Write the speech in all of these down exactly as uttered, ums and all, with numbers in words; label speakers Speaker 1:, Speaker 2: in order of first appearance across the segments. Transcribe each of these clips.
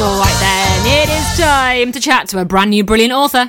Speaker 1: All right then, it is time to chat to a brand new brilliant author.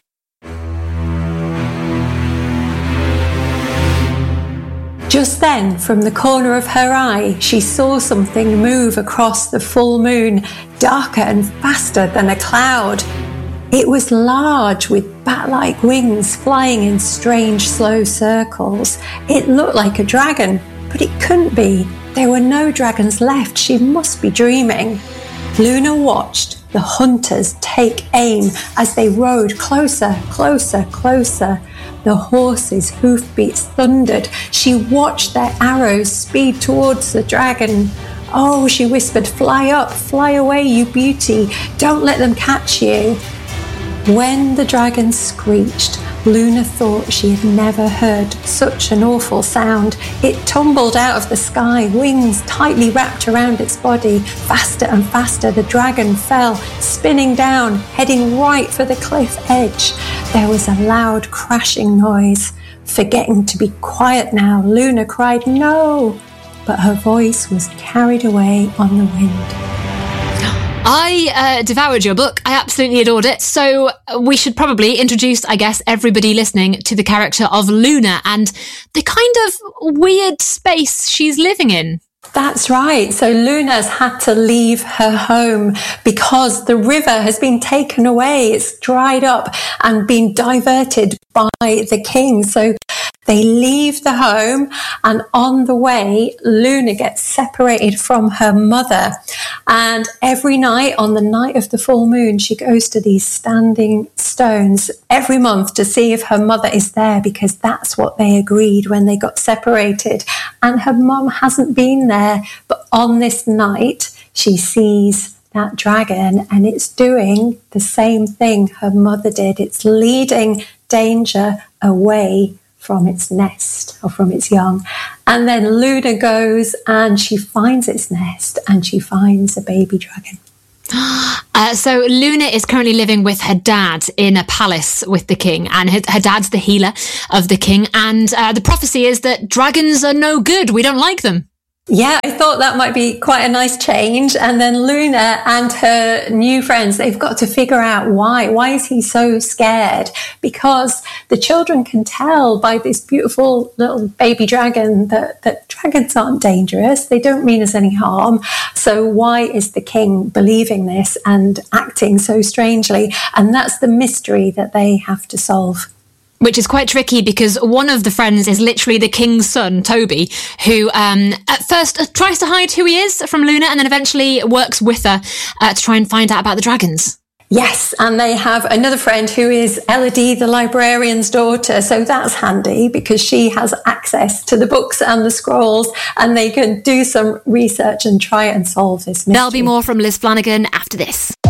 Speaker 2: Just then, from the corner of her eye, she saw something move across the full moon, darker and faster than a cloud. It was large, with bat-like wings flying in strange, slow circles. It looked like a dragon, but it couldn't be. There were no dragons left. She must be dreaming. Luna watched the hunters take aim as they rode closer, closer, closer. The horses' hoofbeats thundered. She watched their arrows speed towards the dragon. Oh, she whispered, fly up, fly away, you beauty. Don't let them catch you. When the dragon screeched, Luna thought she had never heard such an awful sound. It tumbled out of the sky, wings tightly wrapped around its body. Faster and faster, the dragon fell, spinning down, heading right for the cliff edge. There was a loud crashing noise. Forgetting to be quiet now, Luna cried, no! But her voice was carried away on the wind.
Speaker 1: I uh, devoured your book. I absolutely adored it. So we should probably introduce, I guess, everybody listening to the character of Luna and the kind of weird space she's living in.
Speaker 2: That's right. So Luna's had to leave her home because the river has been taken away. It's dried up and been diverted by the king. So they leave the home, and on the way, Luna gets separated from her mother. And every night, on the night of the full moon, she goes to these standing stones every month to see if her mother is there, because that's what they agreed when they got separated. And her mum hasn't been there. But on this night, she sees that dragon, and it's doing the same thing her mother did. It's leading danger away from its nest or from its young. And then Luna goes and she finds its nest and she finds a baby dragon.
Speaker 1: Uh, so Luna is currently living with her dad in a palace with the king, and her, her dad's the healer of the king. And uh, the prophecy is that dragons are no good. We don't like them.
Speaker 2: Yeah, I thought that might be quite a nice change. And then Luna and her new friends, they've got to figure out why. Why is he so scared? Because the children can tell by this beautiful little baby dragon that, that dragons aren't dangerous. They don't mean us any harm. So why is the king believing this and acting so strangely? And that's the mystery that they have to solve.
Speaker 1: Which is quite tricky because one of the friends is literally the king's son, Toby, who um, at first tries to hide who he is from Luna and then eventually works with her uh, to try and find out about the dragons.
Speaker 2: Yes, and they have another friend who is Elodie, the librarian's daughter. So that's handy because she has access to the books and the scrolls, and they can do some research and try and solve this mystery.
Speaker 1: There'll be more from Liz Flanagan after this.